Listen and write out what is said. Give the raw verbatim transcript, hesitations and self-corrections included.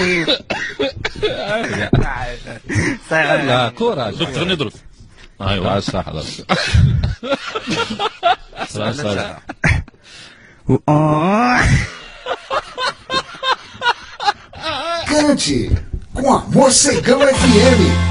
لا كوراج دوك تغني دروك. ايوا صح خلاص. Cante com Amor Cegão F M.